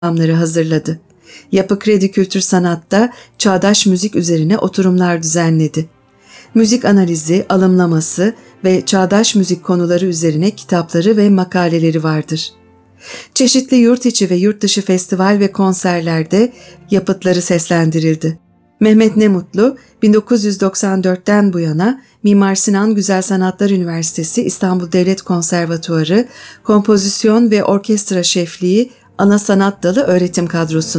programları hazırladı. Yapı Kredi Kültür Sanat'ta çağdaş müzik üzerine oturumlar düzenledi. Müzik analizi, alımlaması ve çağdaş müzik konuları üzerine kitapları ve makaleleri vardır. Çeşitli yurt içi ve yurt dışı festival ve konserlerde yapıtları seslendirildi. Mehmet Nemutlu, 1994'ten bu yana Mimar Sinan Güzel Sanatlar Üniversitesi İstanbul Devlet Konservatuarı Kompozisyon ve Orkestra Şefliği Ana Sanat Dalı öğretim kadrosunda